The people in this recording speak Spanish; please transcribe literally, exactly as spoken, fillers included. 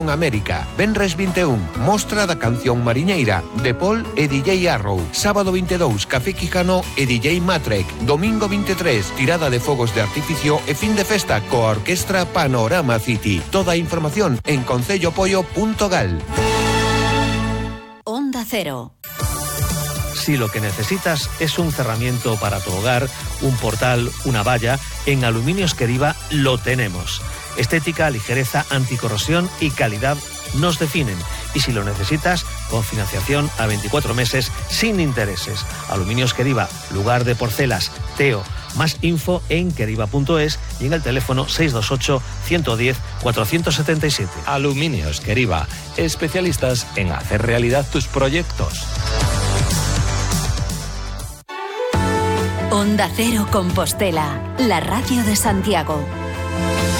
América. Venres vinte e un, mostra da canción mariñeira de Paul e D J Arrow. Sábado vinte e dous, Café Quijano e D J Matrek. Domingo vinte e tres, tirada de fogos de artificio e fin de festa coa orquestra Panorama City. Toda a información en concello pollo punto gal. Onda Cero. Si lo que necesitas es un cerramiento para tu hogar, un portal, una valla, en Aluminios Queriva lo tenemos. Estética, ligereza, anticorrosión y calidad nos definen. Y si lo necesitas, con financiación a veinticuatro meses sin intereses. Aluminios Queriva, lugar de porcelas, Teo. Más info en queriva punto es y en el teléfono seis dos ocho, uno uno cero, cuatro siete siete. Aluminios Queriva, especialistas en hacer realidad tus proyectos. Onda Cero Compostela, la radio de Santiago.